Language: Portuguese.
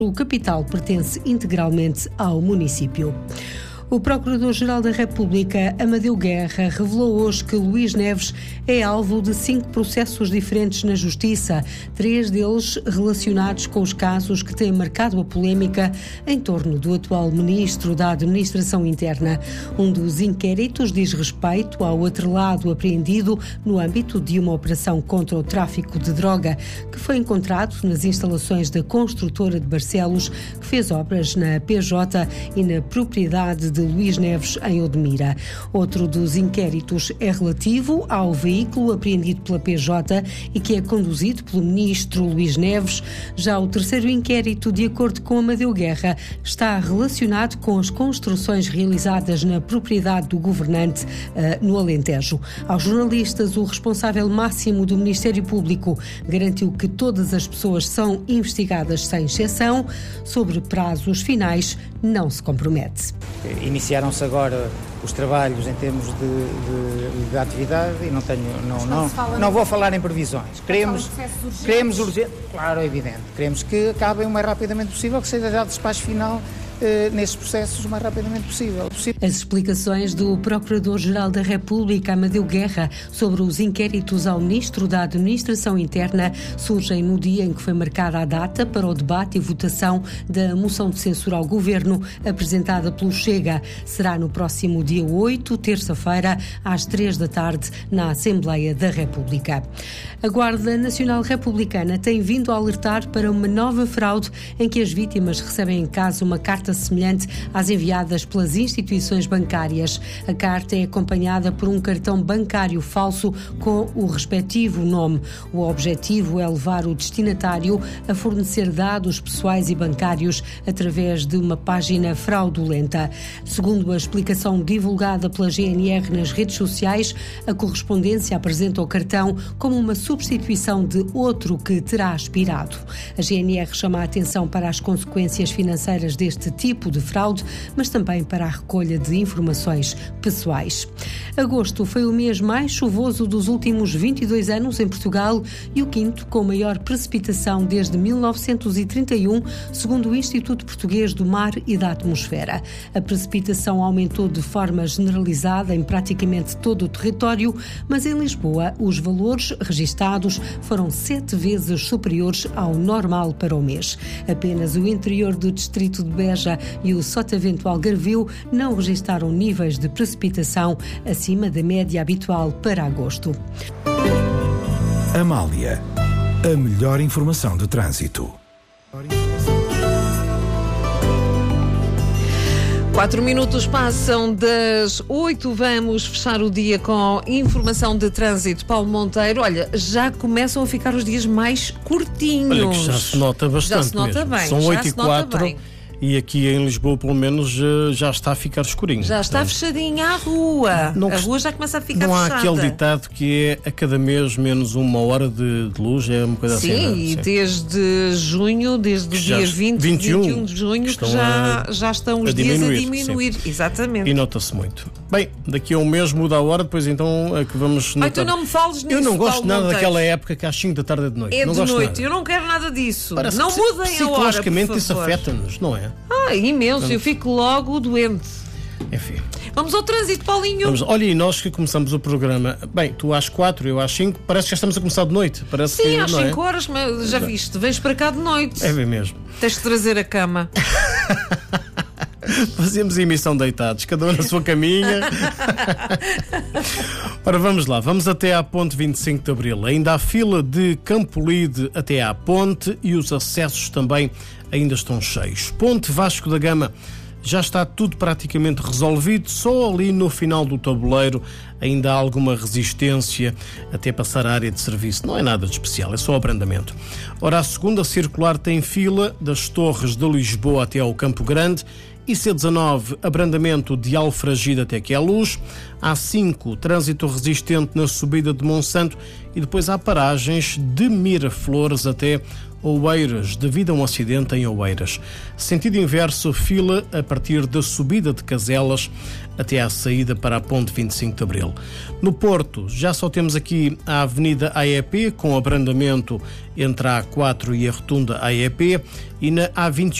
O capital pertence integralmente ao município. O Procurador-Geral da República, Amadeu Guerra, revelou hoje que Luís Neves é alvo de 5 processos diferentes na Justiça, 3 deles relacionados com os casos que têm marcado a polémica em torno do atual Ministro da Administração Interna. Um dos inquéritos diz respeito ao atrelado apreendido no âmbito de uma operação contra o tráfico de droga, que foi encontrado nas instalações da construtora de Barcelos, que fez obras na PJ e na propriedade de Luís Neves, em Odmira. Outro dos inquéritos é relativo ao veículo apreendido pela PJ e que é conduzido pelo ministro Luís Neves. Já o terceiro inquérito, de acordo com Amadeu Guerra, está relacionado com as construções realizadas na propriedade do governante no Alentejo. Aos jornalistas, o responsável máximo do Ministério Público garantiu que todas as pessoas são investigadas sem exceção. Sobre prazos finais, não se compromete. Iniciaram-se agora os trabalhos em termos de atividade e não vou falar em previsões. Queremos urgente, claro, é evidente. Queremos que acabem o mais rapidamente possível, que seja dado despacho final nesses processos o mais rapidamente possível. As explicações do Procurador-Geral da República, Amadeu Guerra, sobre os inquéritos ao Ministro da Administração Interna surgem no dia em que foi marcada a data para o debate e votação da moção de censura ao Governo apresentada pelo Chega. Será no próximo dia 8, terça-feira, às 3 da tarde, na Assembleia da República. A Guarda Nacional Republicana tem vindo a alertar para uma nova fraude em que as vítimas recebem em casa uma carta semelhante às enviadas pelas instituições bancárias. A carta é acompanhada por um cartão bancário falso com o respectivo nome. O objetivo é levar o destinatário a fornecer dados pessoais e bancários através de uma página fraudulenta. Segundo a explicação divulgada pela GNR nas redes sociais, a correspondência apresenta o cartão como uma substituição de outro que terá expirado. A GNR chama a atenção para as consequências financeiras deste tipo de fraude, mas também para a recolha de informações pessoais. Agosto foi o mês mais chuvoso dos últimos 22 anos em Portugal e o quinto com maior precipitação desde 1931, segundo o Instituto Português do Mar e da Atmosfera. A precipitação aumentou de forma generalizada em praticamente todo o território, mas em Lisboa os valores registados foram 7 vezes superiores ao normal para o mês. Apenas o interior do distrito de Beja e o Sotavento Algarvio não registaram níveis de precipitação acima da média habitual para agosto. Amália, a melhor informação de trânsito. 4 minutos passam das 8, vamos fechar o dia com informação de trânsito. Paulo Monteiro, olha, já começam a ficar os dias mais curtinhos. Olha que já se nota bastante. Já se nota mesmo. bem. São 8h04 e aqui em Lisboa, pelo menos, já está a ficar escurinho. Já está fechadinha a rua. A rua já começa a ficar fechada. Não há aquele ditado que é a cada mês menos 1 hora de luz, é uma coisa assim. Sim, e desde junho, desde o dia 21 de junho, que já estão os dias a diminuir. Sim. Exatamente. E nota-se muito. Bem, daqui a um mês muda a hora, depois então é que vamos notar. Ai, tu não me fales nisso, eu não gosto Paulo nada Monteiro. daquela época que às 5 da tarde é de noite. É não de gosto noite, nada. eu não quero nada disso. Parece não mudem a hora, psicologicamente por favor. isso afeta-nos, não é? Imenso, eu fico logo doente. Enfim. Vamos ao trânsito, Paulinho. Olha, e nós que começamos o programa, bem, tu às 4, eu às 5, parece que já estamos a começar de noite. Parece Sim, que, às não 5 horas, mas já viste, vens para cá de noite. É bem mesmo. Tens de trazer a cama. Fazemos a emissão deitados, cada um na sua caminha. Ora, vamos lá, vamos até à ponte 25 de Abril. Ainda há fila de Campolide até à ponte e os acessos também ainda estão cheios. Ponte Vasco da Gama já está tudo praticamente resolvido, só ali no final do tabuleiro ainda há alguma resistência até passar a área de serviço. Não é nada de especial, é só abrandamento. Ora, a segunda circular tem fila das Torres de Lisboa até ao Campo Grande, IC19, abrandamento de Alfragide até que é Luz, A5, trânsito resistente na subida de Monsanto e depois há paragens de Miraflores até Oeiras, devido a um acidente em Oeiras. Sentido inverso, fila a partir da subida de Caselas até à saída para a ponte 25 de Abril. No Porto, já só temos aqui a Avenida AEP, com abrandamento entre a A4 e a rotunda AEP, e na A21